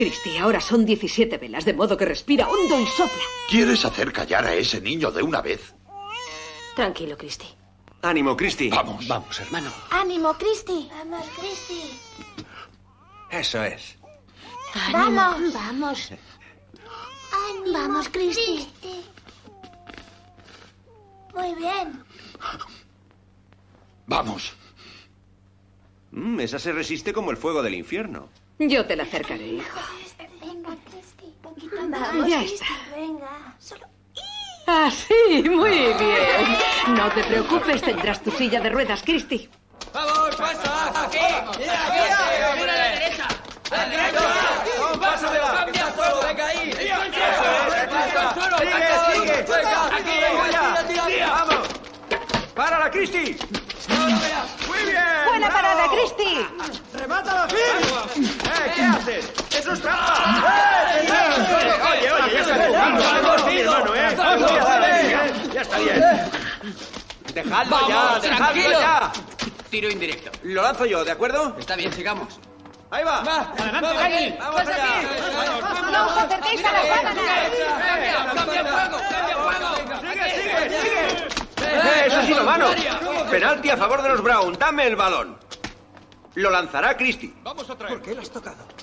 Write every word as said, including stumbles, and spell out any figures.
Cristi, ahora son diecisiete velas, de modo que respira hondo y sopla. ¿Quieres hacer callar a ese niño de una vez? Tranquilo, Cristi. Ánimo, Cristi. Vamos. Vamos, hermano. Ánimo, Cristi. Vamos, Cristi. Eso es. Vamos. Vamos. Ánimo, Vamos, Cristi. Muy bien. Vamos. Mm, esa se resiste como el fuego del infierno. Yo te la acercaré, hijo. Venga, Cristi. Vamos, Ya Cristi. está. Venga. Solo. Ah, sí, muy bien. No te preocupes, tendrás tu silla de ruedas, Cristi. ¡Vamos, pasa! ¡Aquí! ¡Mira, aquí! ¡Mira a la derecha! ¡A la derecha! ¡Pásamela! ¡Cambia solo! ¡Venga ahí! ¡Sigue, sigue! ¡Venga! ¡Aquí! ¡Tira, tira, tira! ¡Vamos! ¡Párala, Cristi! ¡Muy bien! ¡Buena bravo. parada, Cristi! ¡Remátala, Phil! ¡Eh, qué haces! ¡Eso es trampa! ¡Eh, eh! Oye, oye, ya está empujando. Vamos, mi hermano, ¿eh? Vamos, ya está bien. Ya está bien. Dejadlo ya, Vamos, dejadlo tranquilo. ya. Tiro indirecto. Lo lanzo yo, ¿de acuerdo? Está bien, sigamos. Ahí va. ¡Adelante, Dani! Vamos allá. ¡No os acerquéis a la sábana! ¡Cambia, cambia fuego! ¡Cambia fuego! ¡Sigue, sigue, sigue! ¡Eh, eso ha sido mano! Penalti a favor de los Brown. Dame el balón. Lo lanzará Cristi. Vamos otra vez. ¿Por qué lo has tocado?